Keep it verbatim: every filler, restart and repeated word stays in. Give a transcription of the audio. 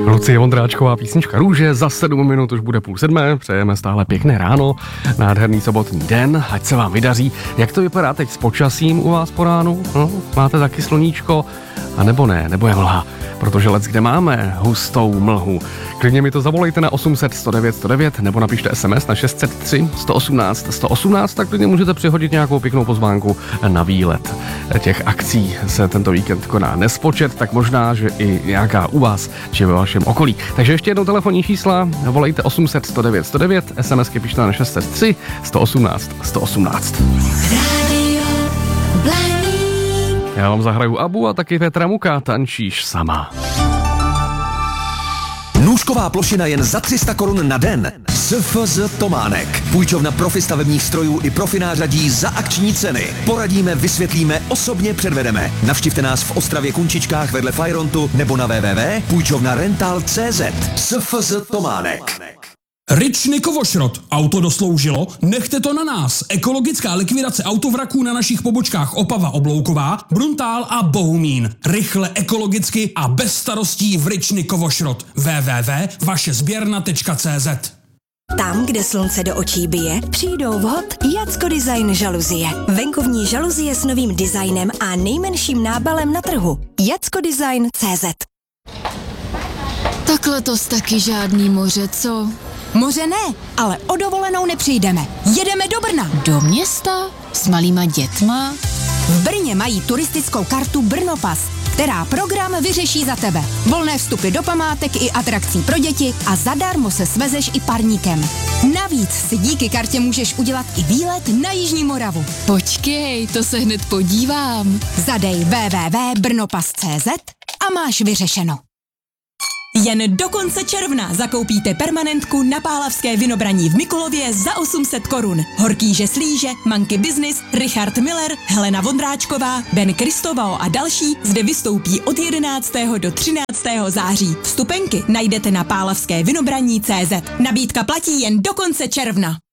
Lucie Vondráčková, písnička Růže, za sedm minut už bude půl sedmé, přejeme stále pěkné ráno, nádherný sobotní den, ať se vám vydaří. Jak to vypadá teď s počasím u vás po ránu? No, máte taky sluníčko? A nebo ne, nebo je mlha? Protože lec kde máme hustou mlhu. Klidně mi to zavolejte na osm set sto devět sto devět nebo napište es em es na šest set tři sto osmnáct sto osmnáct, tak klidně můžete přihodit nějakou pěknou pozvánku na výlet. Těch akcí se tento víkend koná nespočet, tak možná, že i nějaká u vás či ve vašem okolí. Takže ještě jednou telefonní čísla, volejte osm set sto devět sto devět, SMSky pište na šest set tři sto osmnáct sto osmnáct. Já vám zahraju Abu a taky Petra Muka, Tančíš sama. Nůžková plošina jen za tři sta korun na den. S F Z Tománek. Půjčovna profi stavebních strojů i profi nářadí za akční ceny. Poradíme, vysvětlíme, osobně předvedeme. Navštivte nás v Ostravě Kunčičkách vedle Fajrontu nebo na w w w tečka půjčovna rental tečka cé zet. S F Z Tománek. Ryčny Kovošrot. Auto dosloužilo? Nechte to na nás. Ekologická likvidace autovraků na našich pobočkách Opava Oblouková, Bruntál a Bohumín. Rychle, ekologicky a bez starostí v Ryčny Kovošrot. w w w tečka vaše sběrna tečka cé zet. Tam, kde slunce do očí bije, přijdou vhod Jacko Design žaluzie. Venkovní žaluzie s novým designem a nejmenším nábalem na trhu. Jacko Design tečka cé zet. Tak letos taky žádný moře, co? Moře ne, ale o dovolenou nepřijdeme. Jedeme do Brna. Do města? S malýma dětma? V Brně mají turistickou kartu Brnopas, která program vyřeší za tebe. Volné vstupy do památek i atrakcí pro děti a zadarmo se svezeš i parníkem. Navíc si díky kartě můžeš udělat i výlet na Jižní Moravu. Počkej, to se hned podívám. Zadej w w w tečka brnopas tečka cé zet a máš vyřešeno. Jen do konce června zakoupíte permanentku na Pálavské Vinobraní v Mikulově za osm set korun. Horkýže Slíže, Manky Business, Richard Miller, Helena Vondráčková, Ben Kristovao a další zde vystoupí od jedenáctého do třináctého září. Vstupenky najdete na pálavské vinobraní tečka cé zet. Nabídka platí jen do konce června.